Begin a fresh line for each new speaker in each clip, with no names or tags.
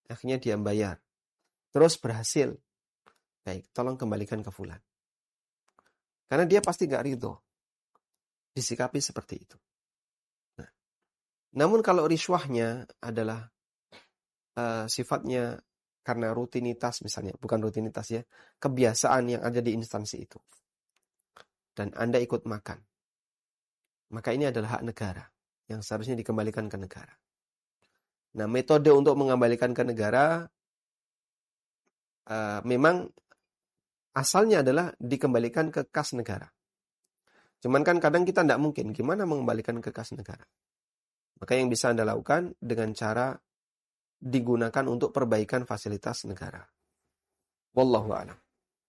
Akhirnya dia bayar. Terus berhasil. Baik, tolong kembalikan ke fulan. Karena dia pasti nggak ridho disikapi seperti itu. Nah, namun kalau riswahnya adalah sifatnya karena rutinitas misalnya, bukan rutinitas ya, kebiasaan yang ada di instansi itu. Dan Anda ikut makan. Maka ini adalah hak negara yang seharusnya dikembalikan ke negara. Nah, metode untuk mengembalikan ke negara memang asalnya adalah dikembalikan ke kas negara. Cuman kan kadang kita tidak mungkin gimana mengembalikan ke kas negara. Maka yang bisa Anda lakukan dengan cara digunakan untuk perbaikan fasilitas negara. Wallahu a'lam.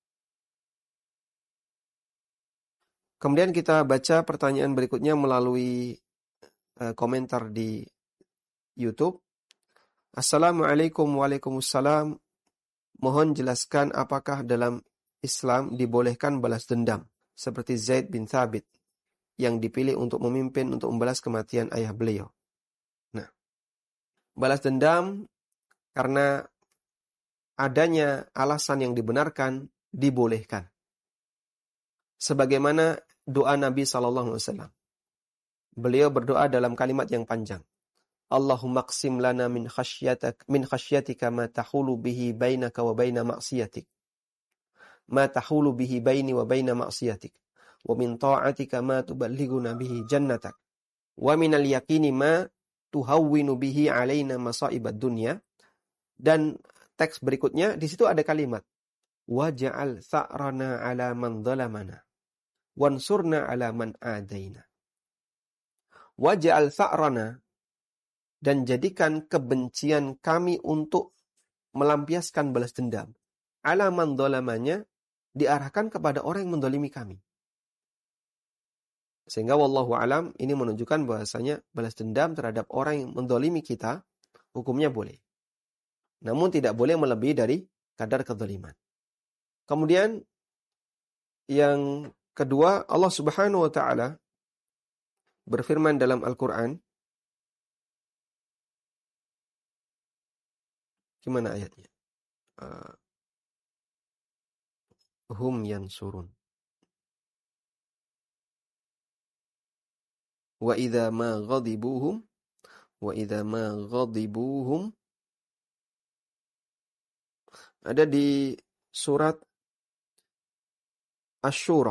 Kemudian kita baca pertanyaan berikutnya melalui komentar di YouTube. Assalamualaikum waalaikumsalam. Mohon jelaskan apakah dalam Islam dibolehkan balas dendam seperti Zaid bin Thabit yang dipilih untuk memimpin untuk membalas kematian ayah beliau. Nah, balas dendam karena adanya alasan yang dibenarkan dibolehkan. Sebagaimana doa Nabi SAW. Beliau berdoa dalam kalimat yang panjang. Allahumma qsim lana min khasyatika ma tahulu bihi bainaka wa baina ma'siyatik. Ma tahulu bihi baini wa baina ma'siyatik. Wa min ta'atika ma tuballighuna bihi jannatak. Wa minal yaqini ma tuhawwinu bihi alaina masa'ibad dunya. Dan teks berikutnya di situ ada kalimat waj'al tha'rana 'ala man dhalamana wansurna 'ala man adaina. Waj'al tha'rana, dan jadikan kebencian kami untuk melampiaskan balas dendam. 'Ala man dhalamanya diarahkan kepada orang yang mendolimi kami. Sehingga wallahu alam ini menunjukkan bahwasanya balas dendam terhadap orang yang mendolimi kita hukumnya boleh. Namun tidak boleh melebihi dari kadar kezaliman. Kemudian yang kedua, Allah Subhanahu wa taala berfirman dalam Al-Qur'an. Gimana ayatnya? Hum yansurun. Wa idza ma ghadibuhum ada di surat Asy-Syura.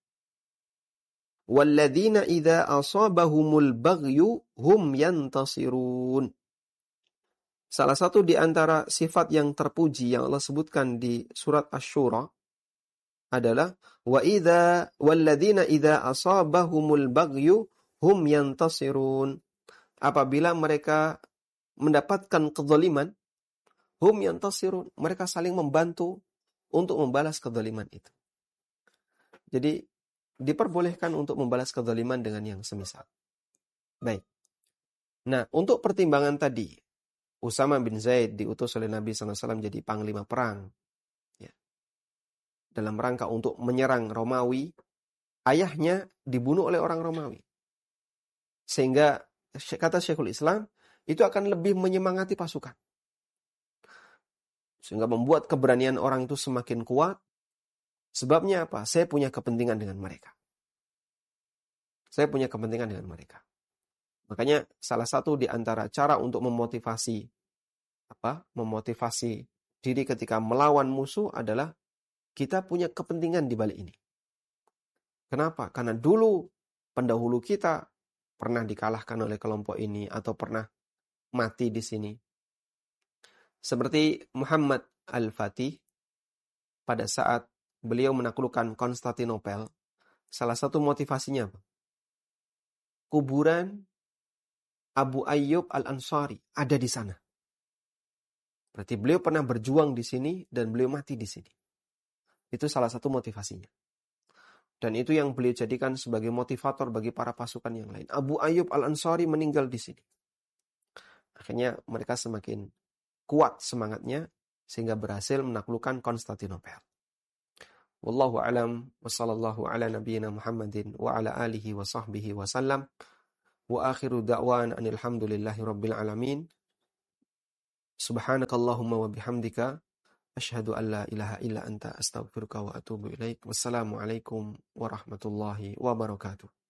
Walladzina idza asabahumul baghyu hum yantasirun. Salah satu di antara sifat yang terpuji yang Allah sebutkan di surat Asy-Syura adalah walladzina idza asabahumul baghyu hum yantasirun. Apabila mereka mendapatkan kezaliman, hum yantasirun, mereka saling membantu untuk membalas kezaliman itu. Jadi diperbolehkan untuk membalas kezaliman dengan yang semisal. Baik. Nah, untuk pertimbangan tadi, Usama bin Zaid diutus oleh Nabi SAW jadi panglima perang. Ya. Dalam rangka untuk menyerang Romawi, ayahnya dibunuh oleh orang Romawi. Sehingga, kata Syekhul Islam, itu akan lebih menyemangati pasukan. Sehingga membuat keberanian orang itu semakin kuat. Sebabnya apa? Saya punya kepentingan dengan mereka. Makanya salah satu di antara cara untuk memotivasi diri ketika melawan musuh adalah kita punya kepentingan di balik ini. Kenapa? Karena dulu pendahulu kita pernah dikalahkan oleh kelompok ini atau pernah mati di sini. Seperti Muhammad Al-Fatih pada saat beliau menaklukkan Konstantinopel, salah satu motivasinya apa? Kuburan Abu Ayyub Al-Ansari ada di sana. Berarti beliau pernah berjuang di sini dan beliau mati di sini. Itu salah satu motivasinya. Dan itu yang beliau jadikan sebagai motivator bagi para pasukan yang lain. Abu Ayyub Al-Ansari meninggal di sini. Akhirnya mereka semakin kuat semangatnya sehingga berhasil menaklukkan Konstantinopel. Wallahu a'lam wa sallallahu ala nabiyyina Muhammadin wa ala alihi wa sahbihi wa sallam. Wa akhiru da'wan anil hamdulillahi rabbil alamin. Subhanakallahumma wa bihamdika asyhadu an la ilaha illa anta astaghfiruka wa atubu ilaik. Wassalamualaikum warahmatullahi wabarakatuh.